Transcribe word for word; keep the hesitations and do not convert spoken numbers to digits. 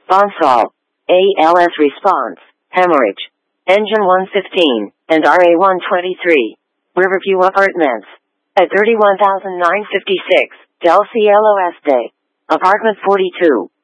Bonsall, A L S response, hemorrhage, engine one fifteen, and R A one twenty-three. Riverview Apartments. At thirty-one thousand nine hundred fifty-six, Del Cielo Este. Apartment forty-two.